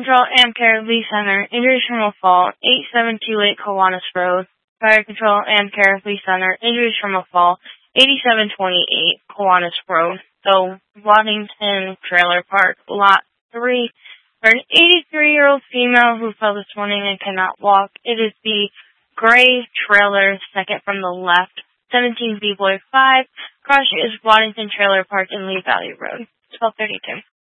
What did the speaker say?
Control, Amcare, Lee Center. Injuries from a fall, 8728 Kiwanis Road. Fire Control, Amcare, Lee Center. Injuries from a fall, 8728 Kiwanis Road. So, Waddington Trailer Park, Lot 3. For an 83-year-old female who fell this morning and cannot walk, it is the gray trailer, second from the left. 17 B-Boy 5. Crush is Waddington Trailer Park in Lee Valley Road. 1232.